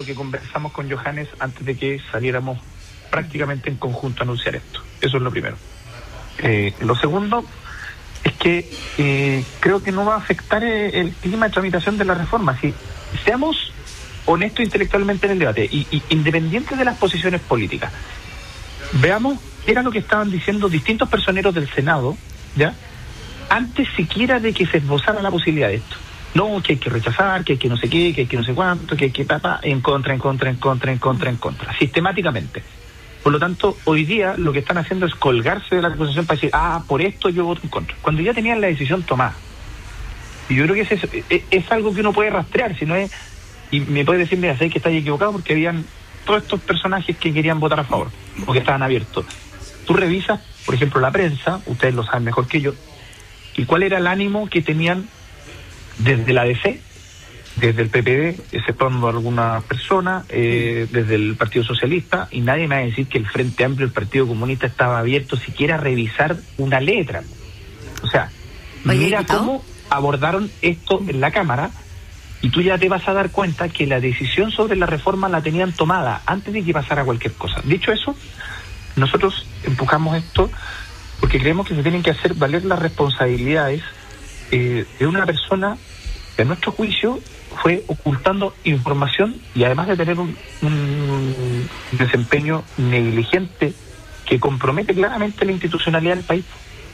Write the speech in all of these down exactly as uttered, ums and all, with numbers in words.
que conversamos con Johannes antes de que saliéramos prácticamente en conjunto a anunciar esto. Eso es lo primero. Eh, lo segundo es que eh, creo que no va a afectar el, el clima de tramitación de la reforma. Si seamos honestos intelectualmente en el debate y, y independientes de las posiciones políticas, veamos qué era lo que estaban diciendo distintos personeros del Senado, ¿ya? Antes siquiera de que se esbozara la posibilidad de esto. No, que hay que rechazar, que hay que no sé qué, que hay que no sé cuánto, que hay que papá, en contra, en contra, en contra, en contra, en contra, sistemáticamente. Por lo tanto, hoy día lo que están haciendo es colgarse de la acusación para decir, ah, por esto yo voto en contra, cuando ya tenían la decisión tomada. Y yo creo que es, eso, es, es algo que uno puede rastrear, si no es, y me puede decir, mira, sé que estáis equivocado porque habían todos estos personajes que querían votar a favor, o que estaban abiertos. Tú revisas, por ejemplo, la prensa, ustedes lo saben mejor que yo, y cuál era el ánimo que tenían desde la D C, desde el P P D, exceptuando alguna persona, eh, desde el Partido Socialista, y nadie me va a decir que el Frente Amplio, el Partido Comunista, estaba abierto siquiera a revisar una letra. O sea, Oye, mira ¿quitado? cómo abordaron esto en la Cámara, y tú ya te vas a dar cuenta que la decisión sobre la reforma la tenían tomada antes de que pasara cualquier cosa. Dicho eso, nosotros empujamos esto porque creemos que se tienen que hacer valer las responsabilidades eh, de una persona que a nuestro juicio fue ocultando información y además de tener un, un desempeño negligente que compromete claramente la institucionalidad del país.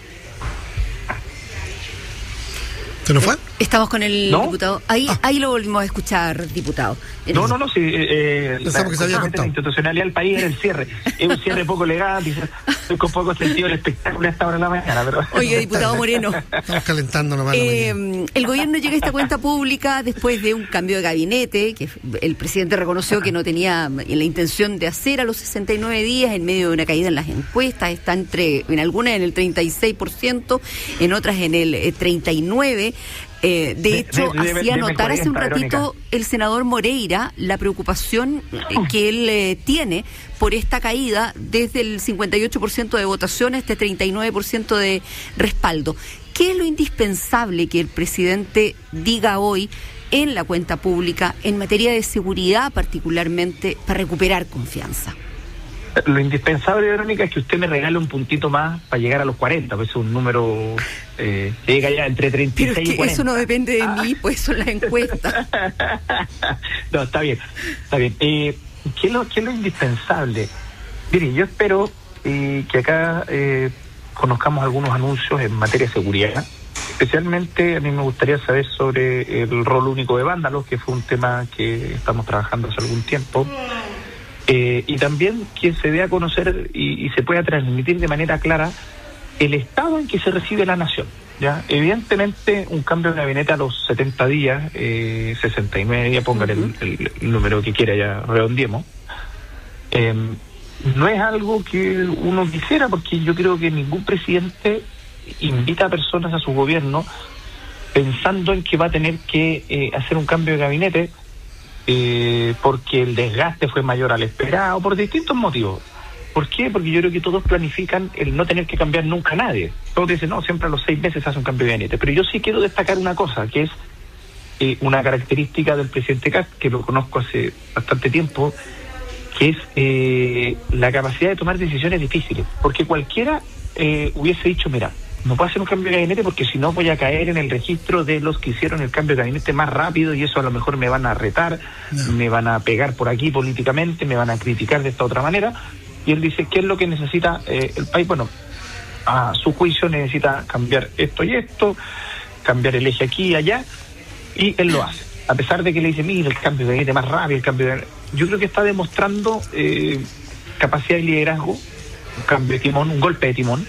¿Se nos fue? Estamos con el ¿No? diputado. Ahí Ah. ahí lo volvimos a escuchar, diputado. No, no, no, sí, eh, la, que se había la institucionalidad del país era el cierre. Es un cierre poco legal, dice, con poco sentido el espectáculo a esta hora de la mañana. Pero... Oye, diputado Moreno. Estamos calentando nomás. Eh, el gobierno llega a esta cuenta pública después de un cambio de gabinete, que el presidente reconoció que no tenía la intención de hacer a los sesenta y nueve días, en medio de una caída en las encuestas. Está entre, en algunas en el treinta y seis por ciento, en otras en el eh, treinta y nueve por ciento. Eh, de hecho, de, de, hacía de, notar hace un ratito Verónica. El senador Moreira la preocupación eh, que él eh, tiene por esta caída desde el cincuenta y ocho por ciento de votación a este treinta y nueve por ciento de respaldo. ¿Qué es lo indispensable que el presidente diga hoy en la cuenta pública en materia de seguridad, particularmente para recuperar confianza? Lo indispensable, Verónica, es que usted me regale un puntito más para llegar a los cuarenta, pues es un número eh, que llega ya entre treinta y seis Pero es que y cuarenta. Eso no depende de ah. mí, pues son las encuestas. No, está bien, está bien. Eh, ¿qué, es lo, ¿Qué es lo indispensable? Mire, yo espero eh, que acá eh, conozcamos algunos anuncios en materia de seguridad. Especialmente a mí me gustaría saber sobre el rol único de vándalos, que fue un tema que estamos trabajando hace algún tiempo. Eh, y también que se dé a conocer y, y se pueda transmitir de manera clara el estado en que se recibe la nación. Ya, evidentemente un cambio de gabinete a los setenta días, eh, sesenta y nueve días, póngale uh-huh. el, el, el número que quiera, ya redondeemos. Eh, no es algo que uno quisiera, porque yo creo que ningún presidente invita a personas a su gobierno pensando en que va a tener que eh, hacer un cambio de gabinete. Eh, porque el desgaste fue mayor al esperado, por distintos motivos. ¿Por qué? Porque yo creo que todos planifican el no tener que cambiar nunca a nadie. Todos dicen, no, siempre a los seis meses hace un cambio de gabinete. Pero yo sí quiero destacar una cosa, que es eh, una característica del presidente Kast, que lo conozco hace bastante tiempo, que es eh, la capacidad de tomar decisiones difíciles. Porque cualquiera eh, hubiese dicho, mira, no puedo hacer un cambio de gabinete porque si no voy a caer en el registro de los que hicieron el cambio de gabinete más rápido y eso a lo mejor me van a retar, no. me van a pegar por aquí políticamente, me van a criticar de esta otra manera. Y él dice, ¿qué es lo que necesita eh, el país? Bueno, a su juicio necesita cambiar esto y esto, cambiar el eje aquí y allá, y él lo hace. A pesar de que le dice, mira, el cambio de gabinete más rápido, el cambio de... Yo creo que está demostrando eh, capacidad de liderazgo, un cambio de timón, un golpe de timón,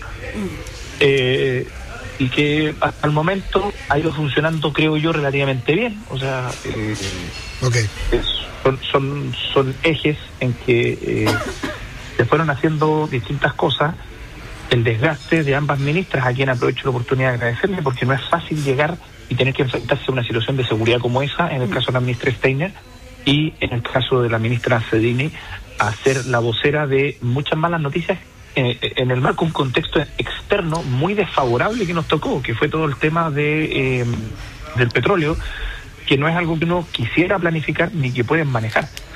Eh, y que hasta el momento ha ido funcionando, creo yo, relativamente bien. O sea, eh, okay. es, son, son son ejes en que eh, se fueron haciendo distintas cosas. El desgaste de ambas ministras, a quien aprovecho la oportunidad de agradecerle, porque no es fácil llegar y tener que enfrentarse a una situación de seguridad como esa, en el caso de la ministra Steiner y en el caso de la ministra Cedini, a ser la vocera de muchas malas noticias en el marco de un contexto externo muy desfavorable que nos tocó, que fue todo el tema de eh, del petróleo, que no es algo que uno quisiera planificar ni que pueden manejar.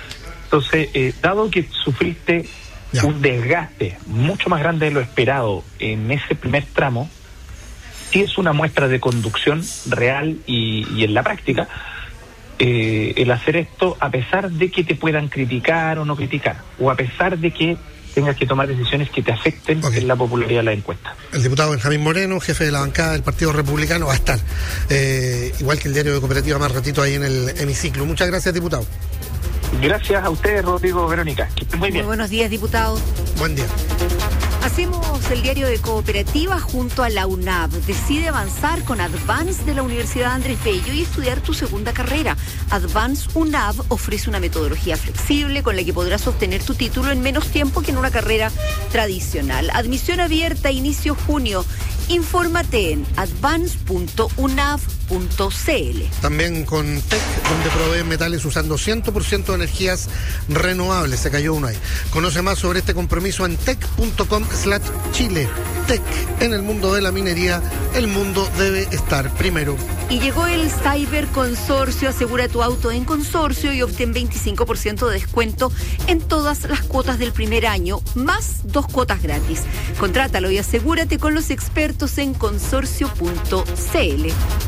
Entonces, eh, dado que sufriste ya. un desgaste mucho más grande de lo esperado en ese primer tramo, sí es una muestra de conducción real y, y en la práctica, eh, el hacer esto a pesar de que te puedan criticar o no criticar, o a pesar de que tengas que tomar decisiones que te afecten okay. en la popularidad de la encuesta. El diputado Benjamín Moreno, jefe de la bancada del Partido Republicano, va a estar, eh, igual que el diario de Cooperativa, más ratito ahí en el hemiciclo. Muchas gracias, diputado. Gracias a ustedes, Rodrigo, Verónica. Que estén muy bien. Muy buenos días, diputado. Buen día. Hacemos el diario de Cooperativa junto a la U N A V. Decide avanzar con Advance de la Universidad Andrés Bello y estudiar tu segunda carrera. Advance U N A V ofrece una metodología flexible con la que podrás obtener tu título en menos tiempo que en una carrera tradicional. Admisión abierta, inicio junio. Infórmate en advance punto unav punto cl. También con T E C, donde proveen metales usando cien por ciento de energías renovables. Se cayó uno ahí. Conoce más sobre este compromiso en tec punto com slash chile. T E C, en el mundo de la minería, el mundo debe estar primero. Y llegó el Cyber Consorcio. Asegura tu auto en Consorcio y obtén veinticinco por ciento de descuento en todas las cuotas del primer año, más dos cuotas gratis. Contrátalo y asegúrate con los expertos en consorcio punto cl.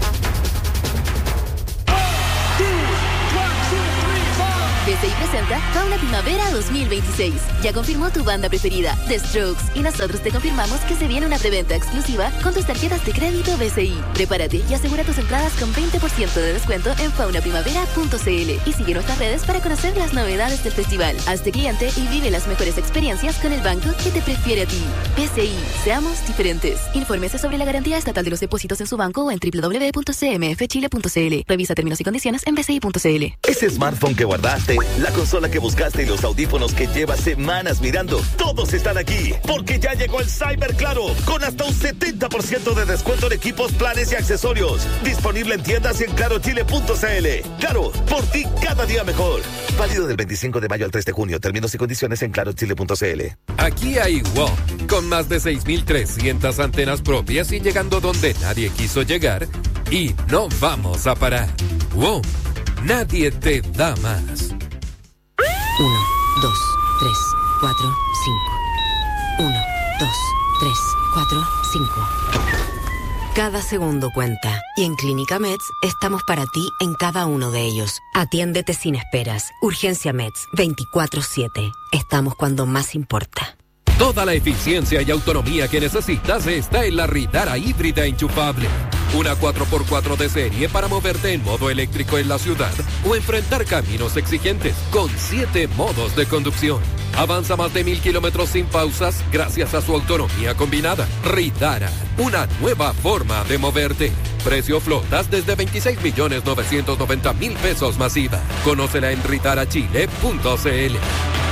B C I presenta Fauna Primavera dos mil veintiséis. Ya confirmó tu banda preferida, The Strokes, y nosotros te confirmamos que se viene una preventa exclusiva con tus tarjetas de crédito B C I. Prepárate y asegura tus entradas con veinte por ciento de descuento en fauna primavera punto cl y sigue nuestras redes para conocer las novedades del festival. Hazte cliente y vive las mejores experiencias con el banco que te prefiere a ti. B C I, seamos diferentes. Infórmese sobre la garantía estatal de los depósitos en su banco o en doble u doble u doble u punto c m f chile punto c l. Revisa términos y condiciones en b c i punto c l. Ese smartphone que guardaste, la consola que buscaste y los audífonos que llevas semanas mirando, todos están aquí, porque ya llegó el Cyber Claro, con hasta un setenta por ciento de descuento en equipos, planes y accesorios. Disponible en tiendas y en claro chile punto c l. Claro, por ti cada día mejor. Válido del veinticinco de mayo al tres de junio. Términos y condiciones en claro chile punto c l. Aquí hay WOM, con más de seis mil trescientas antenas propias y llegando donde nadie quiso llegar, y no vamos a parar. WOM, nadie te da más. Uno, dos, tres, cuatro, cinco. Uno, dos, tres, cuatro, cinco. Cada segundo cuenta. Y en Clínica Meds estamos para ti en cada uno de ellos. Atiéndete sin esperas. Urgencia Meds, veinticuatro siete. Estamos cuando más importa. Toda la eficiencia y autonomía que necesitas está en la Ritara híbrida enchufable. Una cuatro por cuatro de serie para moverte en modo eléctrico en la ciudad o enfrentar caminos exigentes con siete modos de conducción. Avanza más de mil kilómetros sin pausas gracias a su autonomía combinada. Ritara, una nueva forma de moverte. Precio flotas desde veintiséis millones novecientos noventa mil pesos masiva. Conócela en ritara chile punto c l.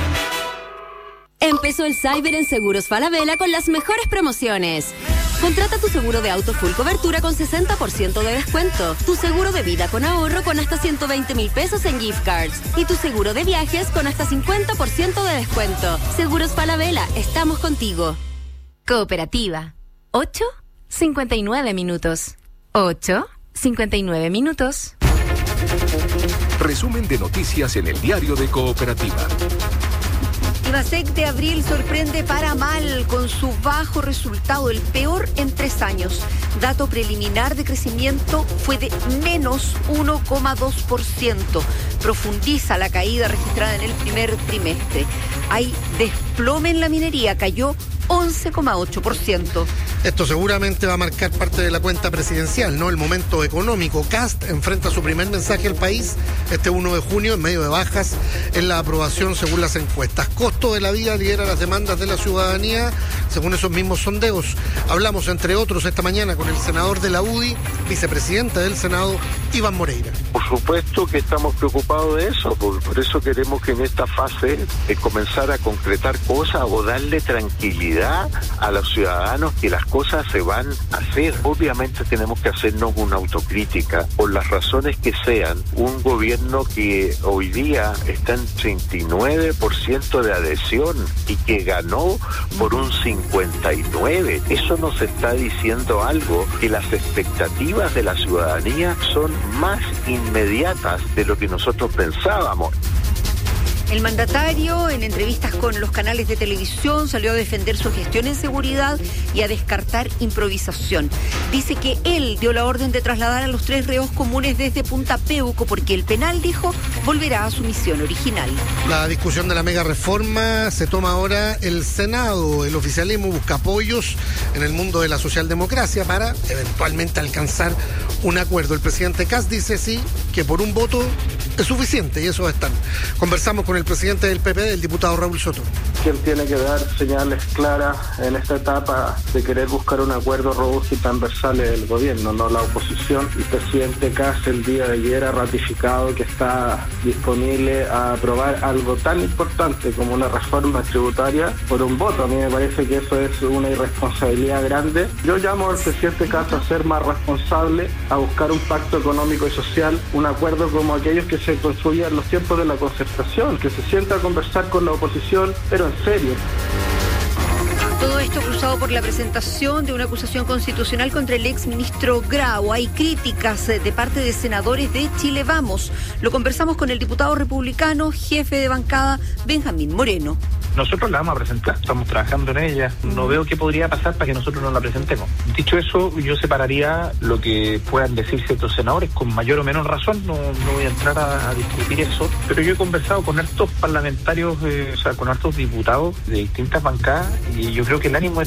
Empezó el Cyber en Seguros Falabella con las mejores promociones. Contrata tu seguro de auto full cobertura con sesenta por ciento de descuento, tu seguro de vida con ahorro con hasta ciento veinte mil pesos en gift cards y tu seguro de viajes con hasta cincuenta por ciento de descuento. Seguros Falabella, estamos contigo. Cooperativa. ocho cincuenta y nueve minutos. ocho cincuenta y nueve minutos. Resumen de noticias en el diario de Cooperativa. Ibasec de abril sorprende para mal con su bajo resultado, el peor en tres años. Dato preliminar de crecimiento fue de menos uno coma dos por ciento. Profundiza la caída registrada en el primer trimestre. Hay desplome en la minería, cayó once coma ocho por ciento. Esto seguramente va a marcar parte de la cuenta presidencial, ¿no? El momento económico. Kast enfrenta su primer mensaje al país este uno de junio en medio de bajas en la aprobación según las encuestas. Costo de la vida lidera las demandas de la ciudadanía según esos mismos sondeos. Hablamos, entre otros, esta mañana con el senador de la U D I, vicepresidente del Senado, Iván Moreira. Por supuesto que estamos preocupados de eso, por, por eso queremos que en esta fase eh, comenzar a concretar cosas o darle tranquilidad a los ciudadanos que las cosas se van a hacer. Obviamente tenemos que hacernos una autocrítica por las razones que sean. Un gobierno que hoy día está en treinta y nueve por ciento de adhesión y que ganó por un cincuenta y nueve por ciento. Eso nos está diciendo algo, que las expectativas de la ciudadanía son más inmediatas de lo que nosotros pensábamos. El mandatario, en entrevistas con los canales de televisión, salió a defender su gestión en seguridad y a descartar improvisación. Dice que él dio la orden de trasladar a los tres reos comunes desde Punta Peuco porque el penal, dijo, volverá a su misión original. La discusión de la mega reforma se toma ahora el Senado. El oficialismo busca apoyos en el mundo de la socialdemocracia para eventualmente alcanzar un acuerdo. El presidente Kast dice sí, que por un voto es suficiente y eso están. Conversamos con el presidente del P P D, el diputado Raúl Soto. Quien tiene que dar señales claras en esta etapa de querer buscar un acuerdo robusto y transversal del gobierno, no la oposición. El presidente Kast el día de ayer ha ratificado que está disponible a aprobar algo tan importante como una reforma tributaria por un voto. A mí me parece que eso es una irresponsabilidad grande. Yo llamo al presidente Kast a ser más responsable, a buscar un pacto económico y social, un acuerdo como aquellos que se construían en los tiempos de la concertación, que se sienta a conversar con la oposición, pero en serio. Todo esto cruzado por la presentación de una acusación constitucional contra el exministro Grau. Hay críticas de parte de senadores de Chile Vamos. Lo conversamos con el diputado republicano, jefe de bancada, Benjamín Moreno. Nosotros la vamos a presentar, estamos trabajando en ella. No veo qué podría pasar para que nosotros no la presentemos. Dicho eso, yo separaría lo que puedan decir ciertos senadores con mayor o menor razón. No, no voy a entrar a, a discutir eso. Pero yo he conversado con hartos parlamentarios, eh, o sea, con hartos diputados de distintas bancadas y yo creo que el ánimo es